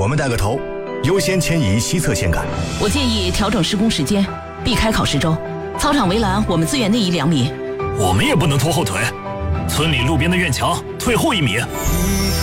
我们带个头，优先迁移西侧线杆。 我建议调整施工时间，避开考试周。操场围栏我们自远内移2米。 我们也不能拖后腿，村里路边的院墙退后1米。